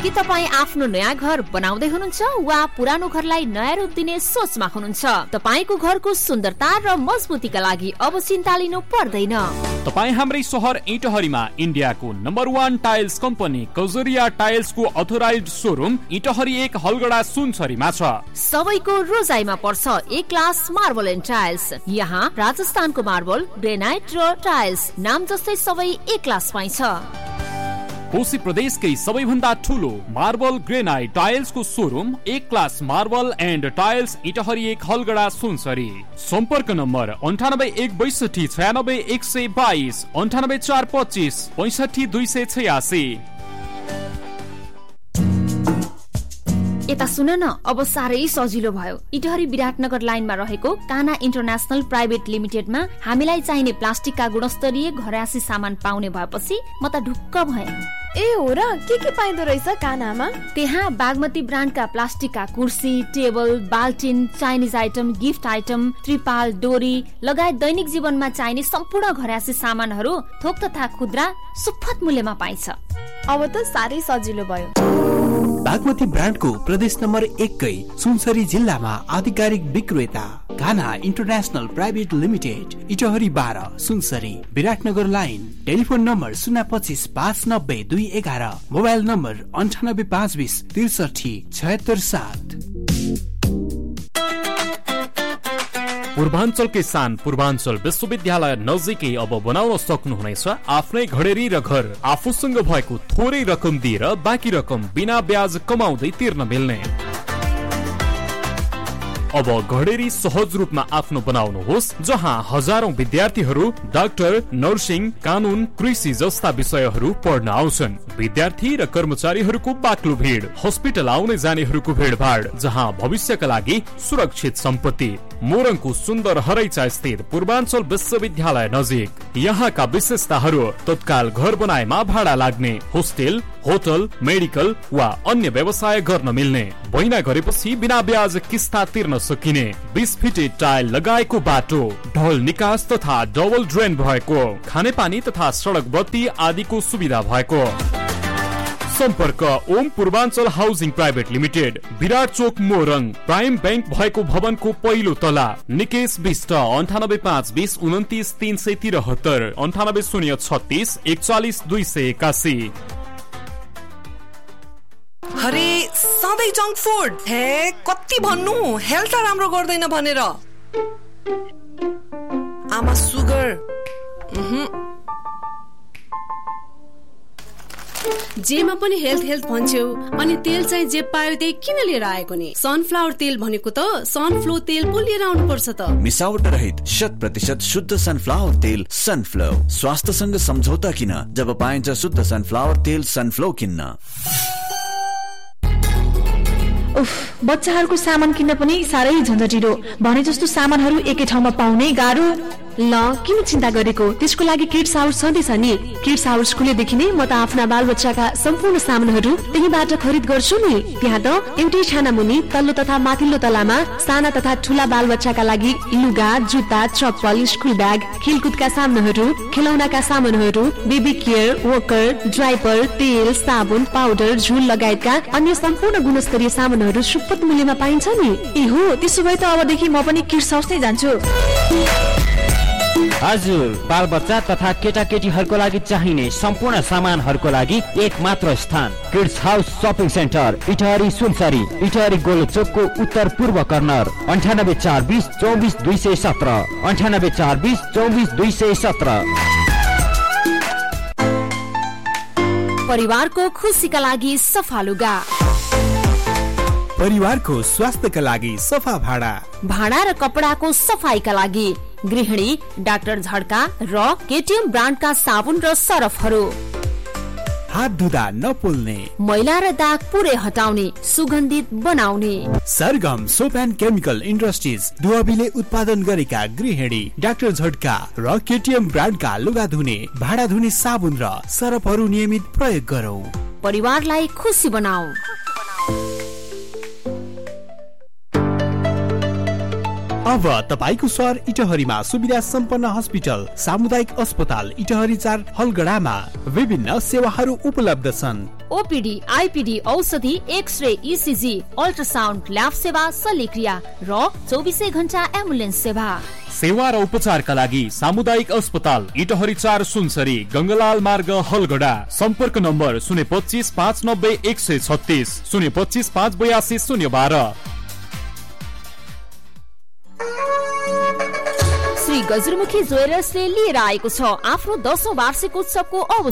के तपाईँ आफ्नो नयाँ घर बनाउँदै हुनुहुन्छ वा पुरानो घरलाई नयाँ रूप दिने सोचमा हुनुहुन्छ? तपाईँको घरको सुन्दरता र मजबुतीका लागि अब चिन्ता लिनु पर्दैन। तपाईँ हाम्रै सहर इटहरीमा इन्डियाको number 1 tiles company Kajaria टाइल्सको authorised showroom Itahari 1 Halgada सुनसरीमा छ। सबैको रोजाइमा पर्छ ए क्लास मार्बल एन्ड टाइल्स। यहाँ राजस्थानको मार्बल, ग्रेनाइट र टाइल्स नाम जस्तै सबै ए क्लास पाइन्छ। कोशी प्रदेशकै सबैभन्दा ठुलो marble granite टाइल्सको showroom A class marble and tiles Itahari 1 Halgada Sunsari. सम्पर्क नम्बर 9862696122 98425 65286। यता सुन न, अब साह्रै सजिलो भयो। इटहरी विराटनगर लाइनमा रहेको काना इन्टरनेशनल प्राइभेट लिमिटेडमा हामीलाई चाहिने प्लास्टिकका गुणस्तरीय घरायसी सामान पाउने भएपछि म त ढुक्क भएँ। ए हो र, के पाइदो रहेछ कानामा? त्यहाँ बागमती ब्रान्डका प्लास्टिकका कुर्सी, table, बाल्टिन, Chinese item, gift item, त्रिपाल, डोरी लगायत दैनिक जीवनमा चाहिने सम्पूर्ण घरायसी सामानहरू थोक तथा खुद्रा सुपथ मूल्यमा पाइन्छ। अब त साह्रै सजिलो भयो। बागमती ब्रान्डको प्रदेश नम्बर 1 कै सुनसरी जिल्लामा आधिकारिक विक्रेता काना international private limited, Itahari 12 Sunsari, Biratnagar line. Telephone number 025 590 211, mobile number 98 520 63 76 7। पूर्वाञ्चलकै सान पूर्वाञ्चल विश्वविद्यालय नजिकै अब बनाउन सक्नुहुनेछ आफ्नै घडेरी र घर। आफूसँग भएको थोरै रकम दिएर बाँकी रकम बिना ब्याज कमाउँदै तिर्न मिल्ने। अब घडेरी सहज रूपमा आफ्नो बनाउनुहोस्, जहाँ हजारौं विद्यार्थीहरू डाक्टर, नर्सिङ, कानून, कृषि जस्ता विषयहरू पढ्न आउँछन्। विद्यार्थी र कर्मचारीहरूको बाक्लो भिड, हस्पिटल आउने जानेहरूको भिडभाड, जहाँ भविष्यका लागि सुरक्षित सम्पत्ति। मोरङको सुन्दर हरैचा स्थित पूर्वाञ्चल विश्वविद्यालय नजिक। यहाँका विशेषताहरू तत्काल घर बनाएमा भाडा लाग्ने, होस्टेल, होटल, मेडिकल वा अन्य व्यवसाय गर्न मिल्ने, बैना गरेपछि बिना ब्याज किस्ता तिर्न सकिने, 20 फिटे टाइल लगाएको बाटो, ढल निकास तथा डबल ड्रेन भएको, खानेपानी तथा सडक बत्ती आदिको सुविधा भएको। सम्पर्क Om Purvanchal housing private limited, विराट चोक मोरङ। प्राइम बैंक भएको भवनको पहिलो तला। निकेश विष्ट 98520 29 373 98036 41 281। अरे सधैँ जङ्क फुड, हे कति भन्नु, हेल्थ राम्रो गर्दैन भनेर। आमा सुगर, जेमा पनि हेल्थ भन्छौ, अनि तेल चाहिँ जे पायो त्यही किन लिएर आएको नि? सनफ्लावर तेल भनेको त सनफ्लो तेल पो लिएर आउनु पर्छ त। मिसावट रहित 100% शुद्ध सनफ्लावर तेल सनफ्लो। स्वास्थ्यसँग सम्झौता किन जब पाइन्छ शुद्ध सनफ्लावर तेल सनफ्लो किन्न। उफ, बच्चाहरूको सामान किन्न पनि साह्रै झन्झटिलो। भने जस्तो सामानहरू एकै ठाउँमा पाउने गाह्रो। ल किन चिन्ता गरेको, त्यसको लागि किड्स हाउस छँदैछ नि। किड्स हाउस खुलेदेखि नै म त आफ्ना बालबच्चाका सम्पूर्ण सामानहरू त्यहीबाट खरिद गर्छु नि। त्यहाँ त एउटै छाना मुनि तल्लो तथा माथिल्लो तलामा साना तथा ठुला बालबच्चाका लागि लुगा, जुत्ता, चप्पल, स्कुल ब्याग, खेलकुदका सामानहरू, खेलौनाका सामानहरू, बेबी केयर, वोकर, ड्राइपर, तेल, साबुन, पाउडर, झुल लगायतका अन्य सम्पूर्ण गुणस्तरीय सामानहरू सुपथ मूल्यमा पाइन्छ नि। ए हो, त्यसो भए त अबदेखि म पनि किड्स हाउस नै जान्छु। हजुर, बालबच्चा तथा केटाकेटीहरूको लागि चाहिने सम्पूर्ण सामानहरूको लागि एक मात्र स्थान, kids house shopping centre, Itahari Sunsari, Itahari गोलो चोकको उत्तर पूर्व कर्नर। 98420 24 217 98420 24 217। परिवारको खुसीका लागि सफा लुगा, परिवारको स्वास्थ्यका लागि सफा भाडा, भाडा र कपडाको सफाईका लागि गृहिणी डाक्टर झड्का र केटीएम ब्रान्डका साबुन र सरफहरू। हात धुँदा नपोल्ने, मैला र दाग पुरै हटाउने, सुगन्धित बनाउने। सरगम सोप एन्ड केमिकल इन्डस्ट्रिज दुवाबीले उत्पादन गरेका गृहिणी डाक्टर झड्का र केटीएम ब्रान्डका लुगा धुने, भाडा धुने साबुन र सरफहरू नियमित प्रयोग गरौँ। परिवारलाई खुसी बनाऊ। अब तपाईको सहर इटहरीमा सुविधा सम्पन्न हस्पिटल सामुदायिक अस्पताल इटहरी 4 हलगडामा विभिन्न सेवाहरू उपलब्ध छन्। ओपीडी, आईपीडी, औषधि, एक्सरे, ईसीजी, अल्ट्रासाउन्ड, ल्याब सेवा, शल्यक्रिया र 24 घण्टा एम्बुलेन्स सेवा र उपचारका लागि सामुदायिक अस्पताल इटहरी 4 सुनसरी, गंगलाल मार्ग, हलगडा। सम्पर्क नम्बर 025 590 136, 025 582 012। श्री गजरमुखी ज्वेलर्सले लिएर आएको छ आफ्नो 10औं वार्षिक उत्सवको